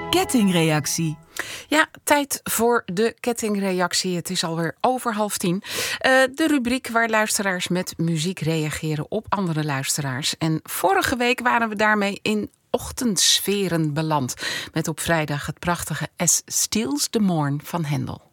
kettingreactie. Ja, tijd voor de kettingreactie. Het is alweer over 9:30. De rubriek waar luisteraars met muziek reageren op andere luisteraars. En vorige week waren we daarmee in ochtendsferen beland. Met op vrijdag het prachtige As Steals the Morn van Hendel.